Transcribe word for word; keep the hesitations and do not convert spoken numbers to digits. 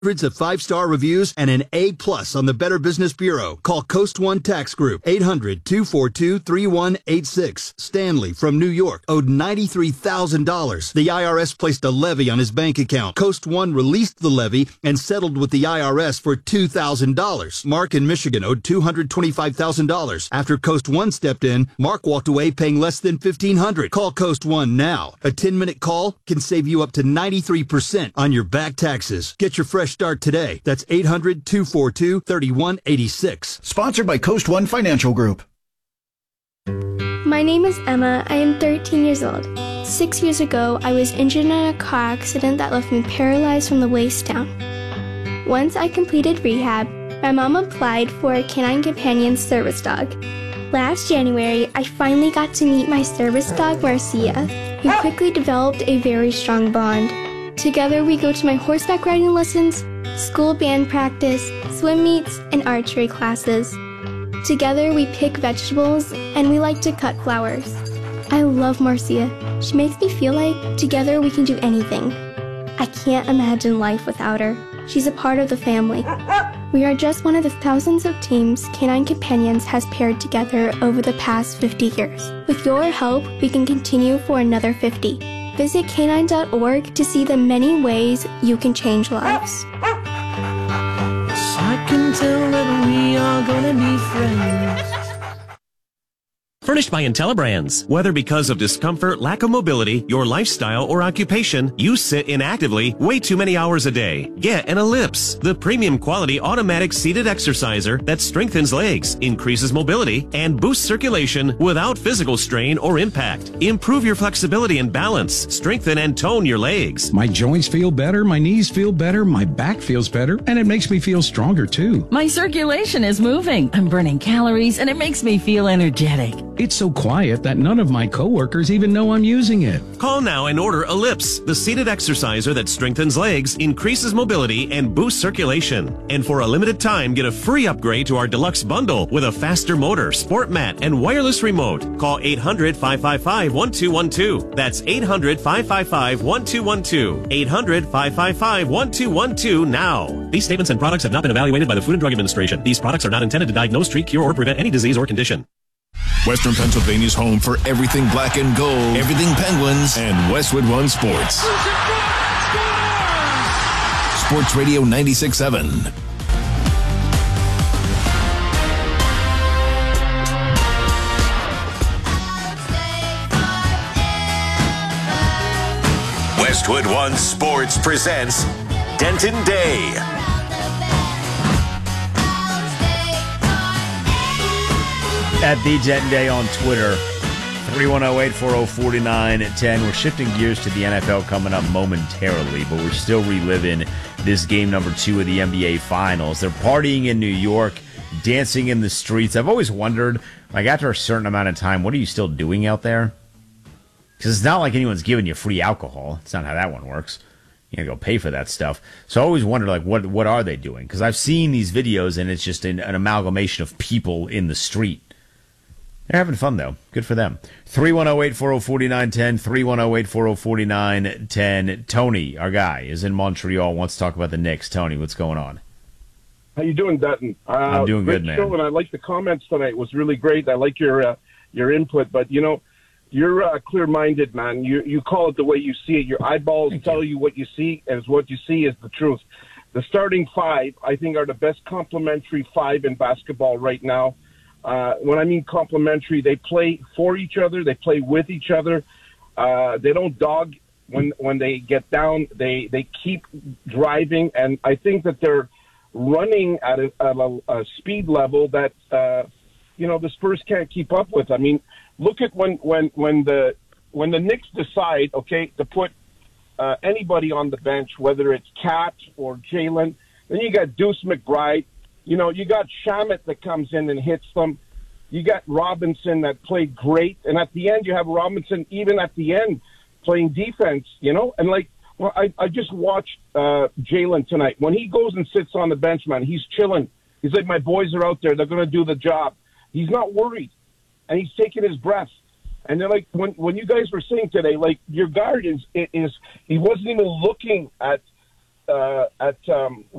Hundreds of five-star reviews and an A plus on the Better Business Bureau. Call Coast One Tax Group, eight hundred, two four two, three one eight six. Stanley from New York owed ninety-three thousand dollars. The I R S placed a levy on his bank account. Coast One released the levy and settled with the I R S for two thousand dollars. Mark in Michigan owed two hundred twenty-five thousand dollars. After Coast One stepped in, Mark walked away paying less than fifteen hundred dollars. Call Coast One now. A ten-minute call can save you up to ninety-three percent on your back taxes. Get your fresh start today. That's eight hundred, two four two, three one eight six. Sponsored by Coast One Financial Group. My name is Emma. I am thirteen years old. Six years ago, I was injured in a car accident that left me paralyzed from the waist down. Once I completed rehab, my mom applied for a Canine Companion service dog. Last January, I finally got to meet my service dog, Marcia, who quickly developed a very strong bond. Together, we go to my horseback riding lessons, school band practice, swim meets, and archery classes. Together, we pick vegetables, and we like to cut flowers. I love Marcia. She makes me feel like together we can do anything. I can't imagine life without her. She's a part of the family. We are just one of the thousands of teams Canine Companions has paired together over the past fifty years. With your help, we can continue for another fifty. Visit canine dot org to see the many ways you can change lives. I can tell that we are gonna be friends. Furnished by IntelliBrands. Whether because of discomfort, lack of mobility, your lifestyle, or occupation, you sit inactively way too many hours a day. Get an Ellipse, the premium quality automatic seated exerciser that strengthens legs, increases mobility, and boosts circulation without physical strain or impact. Improve your flexibility and balance. Strengthen and tone your legs. My joints feel better, my knees feel better, my back feels better, and it makes me feel stronger too. My circulation is moving. I'm burning calories, and it makes me feel energetic. It's so quiet that none of my coworkers even know I'm using it. Call now and order Ellipse, the seated exerciser that strengthens legs, increases mobility, and boosts circulation. And for a limited time, get a free upgrade to our deluxe bundle with a faster motor, sport mat, and wireless remote. Call eight hundred, five five five, one two one two. That's eight hundred, five five five, one two one two. eight hundred, five five five, one two one two now. These statements and products have not been evaluated by the Food and Drug Administration. These products are not intended to diagnose, treat, cure, or prevent any disease or condition. Western Pennsylvania's home for everything black and gold, everything Penguins, and Westwood One Sports. Sports Radio ninety-six point seven. Westwood One Sports presents Denton Day. At the Denton Day on Twitter, three one zero, eight four zero, four nine one zero. We're shifting gears to the N F L coming up momentarily, but we're still reliving this game number two of the N B A Finals. They're partying in New York, dancing in the streets. I've always wondered, like, after a certain amount of time, what are you still doing out there? Because it's not like anyone's giving you free alcohol. It's not how that one works. You gotta go pay for that stuff. So I always wondered, like, what what are they doing? Because I've seen these videos, and it's just an, an amalgamation of people in the street. They're having fun, though. Good for them. three one zero, eight four zero, four nine one zero, three one zero, eight four zero, four nine one zero. Tony, our guy, is in Montreal, wants to talk about the Knicks. Tony, what's going on? How you doing, Dutton? Uh, I'm doing good, man. Show, and I like the comments tonight. It was really great. I like your uh, your input. But, you know, you're uh, clear-minded, man. You you call it the way you see it. Your eyeballs Thank tell you. you what you see, and what you see is the truth. The starting five, I think, are the best complementary five in basketball right now. Uh, when I mean complementary, they play for each other. They play with each other. Uh, they don't dog when when they get down. They they keep driving, and I think that they're running at a, at a, a speed level that uh, you know the Spurs can't keep up with. I mean, look at when when when the when the Knicks decide, okay, to put uh, anybody on the bench, whether it's Cat or Jalen. Then you got Deuce McBride. You know, you got Shamet that comes in and hits them. You got Robinson that played great. And at the end, you have Robinson, even at the end, playing defense, you know. And, like, well, I, I just watched uh, Jalen tonight. When he goes and sits on the bench, man, he's chilling. He's like, my boys are out there. They're going to do the job. He's not worried. And he's taking his breath. And they're like, when when you guys were saying today, like, your guard is, is he wasn't even looking at uh, at um,